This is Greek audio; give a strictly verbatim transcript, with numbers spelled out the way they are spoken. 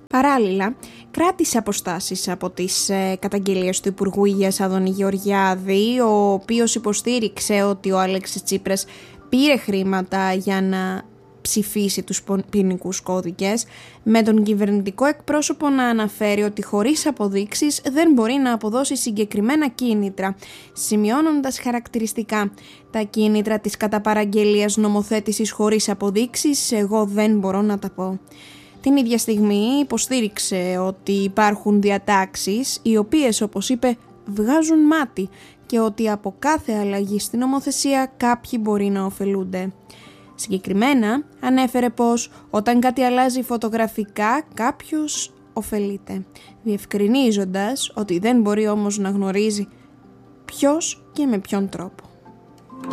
Παράλληλα, κράτησε αποστάσεις από τις ε, καταγγελίες του Υπουργού Υγείας Άδωνη Γεωργιάδη, ο οποίος υποστήριξε ότι ο Αλέξης Τσίπρας πήρε χρήματα για να ψηφίσει τους ποινικούς κώδικες, με τον κυβερνητικό εκπρόσωπο να αναφέρει ότι χωρίς αποδείξεις δεν μπορεί να αποδώσει συγκεκριμένα κίνητρα, σημειώνοντας χαρακτηριστικά: τα κίνητρα της κατά παραγγελίας νομοθέτησης χωρίς αποδείξεις εγώ δεν μπορώ να τα πω. Την ίδια στιγμή υποστήριξε ότι υπάρχουν διατάξεις οι οποίες, όπως είπε, βγάζουν μάτι και ότι από κάθε αλλαγή στην νομοθεσία κάποιοι μπορεί να ωφελούνται. Συγκεκριμένα ανέφερε πως όταν κάτι αλλάζει φωτογραφικά κάποιος ωφελείται, διευκρινίζοντας ότι δεν μπορεί όμως να γνωρίζει ποιος και με ποιον τρόπο.